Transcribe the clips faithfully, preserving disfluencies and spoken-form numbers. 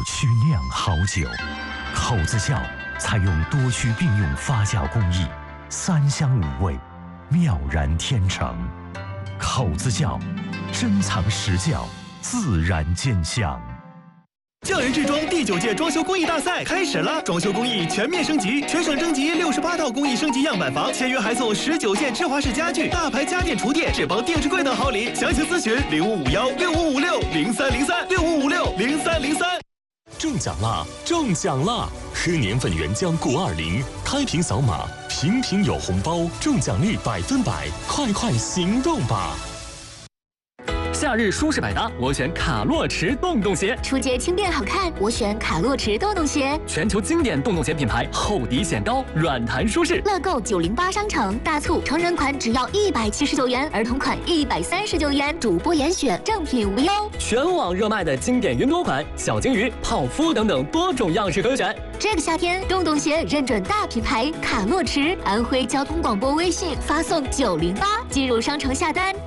区酿好酒。口子窖采用多区并用发酵工艺，三香五味，妙然天成。口子窖，珍藏实窖，自然见香。 匠人制装第九届装修工艺大赛开始了，装修工艺全面升级，全省征集六十八套工艺升级样板房，签约还送十九件芝华士家具、大牌家电厨电、智邦定制柜等好礼。详情咨询零五五幺六五五六零三零三六五五六零三零三。 中奖啦！中奖啦！喝年份原浆谷二零，开瓶扫码，瓶瓶有红包，中奖率百分百，快快行动吧！ 夏日舒适百搭，我选卡洛驰洞洞鞋； 出街轻便好看，我选卡洛驰洞洞鞋。 全球经典洞洞鞋品牌，厚底显高，软弹舒适。 乐购九零八商城大促，成人款只要一百七十九元，儿童款一百三十九元，主播严选，正品无忧。 全网热卖的经典云朵款，小金鱼、泡芙等等多种样式可选。 这个夏天，洞洞鞋认准大品牌卡洛驰，安徽交通广播微信发送九零八进入商城下单。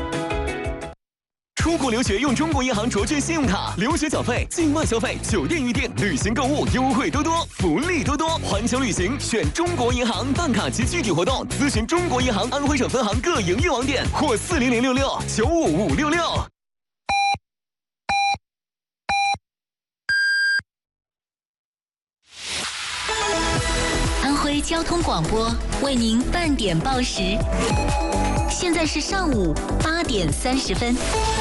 出国留学用中国银行卓券信用卡，留学缴费、境外消费、酒店预订、旅行购物优惠多多，福利多多。环球旅行选中国银行，办卡及具体活动咨询中国银行安徽省分行各营业网点或四零零六六九五五六六。 安徽交通广播为您半点报时，现在是上午八点三十分。